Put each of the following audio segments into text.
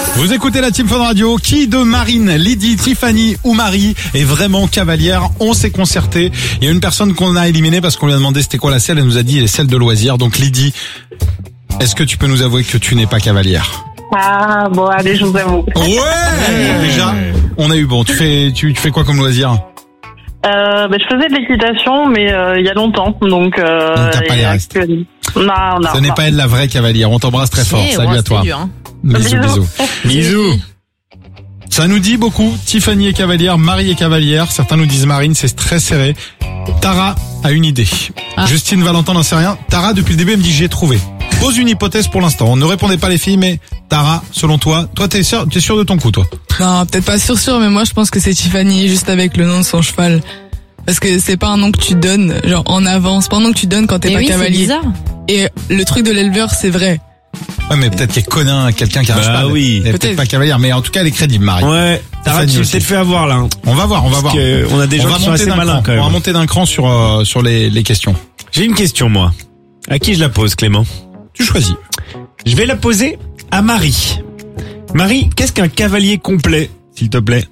Vous écoutez la Team Fun Radio. Qui de Marine, Lydie, Tiffany ou Marie est vraiment cavalière? On s'est concerté. Il y a une personne qu'on a éliminée parce qu'on lui a demandé c'était quoi la selle. Elle nous a dit elle est celle de loisirs. Donc Lydie, est-ce que tu peux nous avouer que tu n'es pas cavalière? Ah, bon, allez, je vous avoue. Ouais. Déjà, on a eu bon. Tu fais quoi comme loisir? Je faisais de l'équitation, mais il y a longtemps, donc t'as pas les restes. Non. Ce n'est pas elle la vraie cavalière. On t'embrasse très fort. Salut à toi. Dur, hein. Bisous. Ça nous dit beaucoup. Tiffany est cavalière, Marie est cavalière. Certains nous disent Marine, c'est très serré. Tara a une idée. Justine Valentin n'en sait rien. Tara, depuis le début, elle me dit j'ai trouvé. Pose une hypothèse pour l'instant. Ne répondez pas les filles, mais Tara, selon toi, t'es sûr de ton coup, toi? Non, peut-être pas sûr, mais moi je pense que c'est Tiffany, juste avec le nom de son cheval. Parce que c'est pas un nom que tu donnes, genre en avance, c'est pas un nom que tu donnes quand t'es pas cavalier. C'est bizarre. Et le truc de l'éleveur, c'est vrai. Ouais, mais peut-être qu'il y a quelqu'un qui a un cheval. Oui. Elle est peut-être pas cavalière, mais en tout cas, elle est crédible, Marie. Ouais. Tara, tu t'es fait avoir, là. On va voir. On a des gens qui sont assez malins, quand même. On va monter d'un cran sur les questions. J'ai une question, moi. À qui je la pose, Clément? Tu choisis. Je vais la poser à Marie. Marie, qu'est-ce qu'un cavalier complet, s'il te plaît?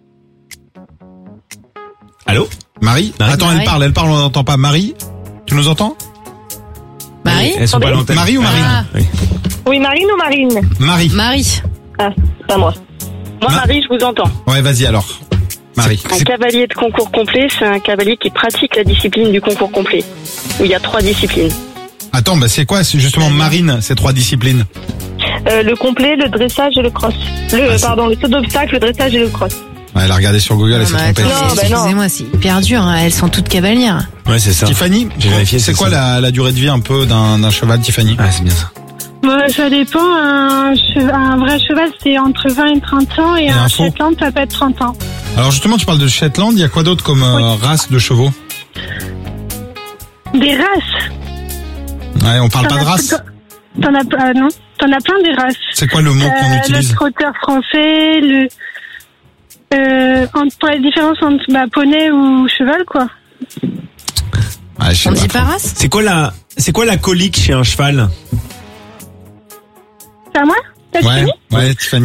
Allô? Marie? Attends, Marie. elle parle, on n'entend pas. Marie? Tu nous entends? Marie? Elles sont pas à l'antenne. Marie ou Marine? Oui. Oui, Marine ou Marine? Marie. Ah, c'est pas moi. Moi, Marie, je vous entends. Ouais, vas-y alors. Marie. Un cavalier de concours complet, c'est un cavalier qui pratique la discipline du concours complet, où il y a 3 disciplines. Attends, c'est quoi? C'est justement Marine, ces 3 disciplines. Le complet, le dressage et le cross. Le saut d'obstacle, le dressage et le cross. Ouais, elle a regardé sur Google et s'est trompée. Excusez-moi, c'est hyper dur, hein. Elles sont toutes cavalières. Ouais, c'est ça. Tiffany, J'ai vérifié, c'est quoi ça. la durée de vie un peu d'un cheval, Tiffany? Ah, c'est bien ça. Ça dépend. Un vrai cheval, c'est entre 20 et 30 ans et un faux? Shetland, ça peut être 30 ans. Alors justement, tu parles de Shetland, il y a quoi d'autre comme race de chevaux? Des races. Ouais, on parle pas de race. Non, t'en as plein des races. C'est quoi le mot qu'on utilise? Le trotteur français, pour la différence entre poney ou cheval, quoi. Ah, je sais On pas dit trop. pas race? C'est quoi la colique chez un cheval? C'est à moi? T'as fini? Ouais, Tiffany.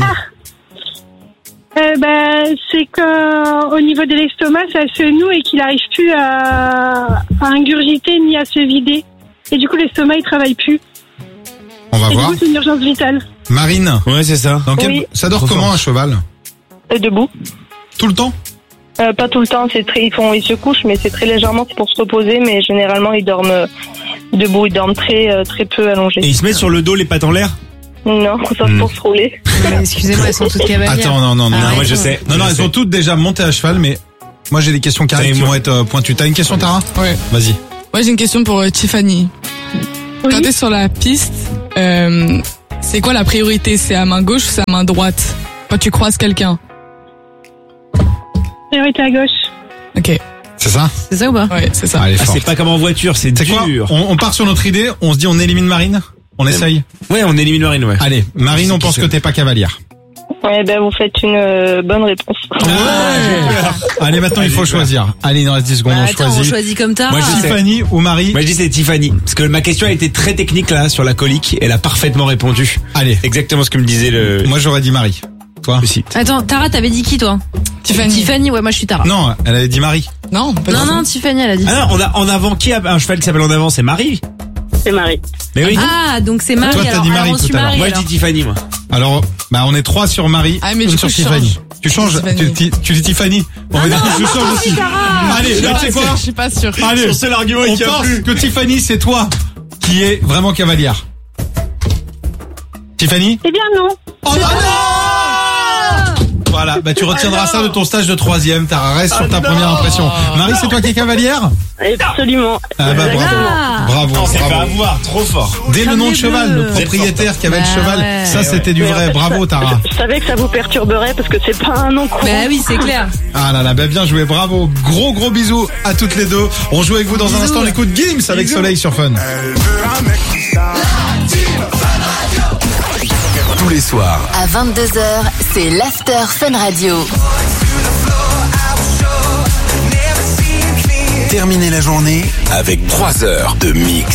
C'est qu'au niveau de l'estomac, ça se noue et qu'il n'arrive plus à ingurgiter ni à se vider. Et du coup, l'estomac, il travaille plus. On va Et voir. du coup, c'est une urgence vitale. Marine, Ouais, c'est ça. Oui. ça dort Trop comment fort. un cheval? Debout. Tout le temps? Pas tout le temps, ils se couchent, mais c'est très légèrement, c'est pour se reposer, mais généralement, ils dorment debout, ils dorment très peu allongés. Et ils se mettent sur le dos, les pattes en l'air? Non, ça c'est pour se rouler. Mais excusez-moi, elles sont toutes cavalières. Attends, non. Ah, moi, ouais, je sais. Non, elles sont toutes déjà montées à cheval, mais moi j'ai des questions carrées qui vont être pointues. T'as une question, Tara? Ouais. Vas-y. Moi j'ai une question pour Tiffany. Quand t'es sur la piste, c'est quoi la priorité? C'est à main gauche ou c'est à main droite? Quand tu croises quelqu'un? Priorité à gauche. Ok. C'est ça? C'est ça ou pas? Ouais, c'est ça. Allez, Ah, fort. c'est pas comme en voiture, c'est C'est quoi? dur. On part sur notre idée, on se dit on élimine Marine? On essaye? Ouais, on élimine Marine, ouais. Allez, Marine, C'est on qui, pense ça? que t'es pas cavalière. Ouais, vous faites une bonne réponse. Allez, maintenant il faut choisir. Allez, il nous reste 10 secondes, on Attends, on choisit. choisit comme Tara. Moi, je sais. Tiffany ou Marie? Moi, je dis c'est Tiffany. Parce que ma question a été très technique, là, sur la colique. Elle a parfaitement répondu. Allez, Exactement ce que me disait le moi j'aurais dit Marie. Toi? le site. Attends, Tara, t'avais dit qui, toi? Tiffany, ouais, moi je suis Tara. Non, elle avait dit Marie. Non, pas du tout. Non, Tiffany, elle a dit. Ah non, en avant, qui a un cheval qui s'appelle en avant? C'est Marie. C'est Marie. Mais oui. Ah, donc c'est Marie. Toi, t'as alors. dit Marie Alors, on suit tout à l'heure. Marie, Moi, je alors. dis Tiffany, moi. Alors, on est 3 sur Marie, Ah, mais une du sur coup, je Tiffany. change. Tu changes? Tiffany. Tu dis Tiffany? Bon, mais je change aussi. Allez, là, tu sais quoi? Je suis pas sûre. Allez, Sur seul argument, on il y a pense plus. que Tiffany, c'est toi qui est vraiment cavalière. Tiffany? Eh bien, non. Oh non! Voilà, tu retiendras ça de ton stage de 3e, Tara, reste sur ta première impression. Marie, c'est toi qui es cavalière? Absolument. Ah bravo. On s'est fait Bravo. avoir, trop fort. Dès le nom de Fameux cheval, bleu. le propriétaire qui avait le Bah cheval, ouais. ça c'était du Mais en vrai, fait, bravo Tara. Je savais que ça vous perturberait parce que c'est pas un nom courant. Bah oui, c'est clair. Ah là là, bien joué, bravo, gros bisous à toutes les deux. On joue avec vous dans un instant, on écoute Gims avec Soleil sur Fun. Tous les soirs, À 22h, c'est l'After Fun Radio. terminez la journée avec 3 heures de mix.